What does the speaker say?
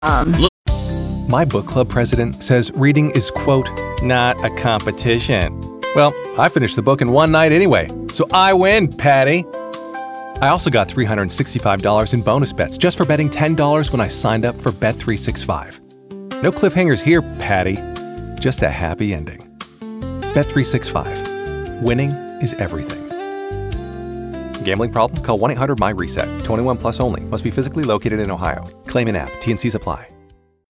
My book club president says reading is, quote, not a competition. Well, I finished the book in one night anyway, so I win, Patty. I also got $365 in bonus bets just for betting $10 when I signed up for Bet365. No cliffhangers here, Patty. Just a happy ending. Bet365. Winning is everything. Gambling problem? Call 1-800-MY-RESET. 21 plus only. Must be physically located in Ohio. Claim in app. T&Cs apply.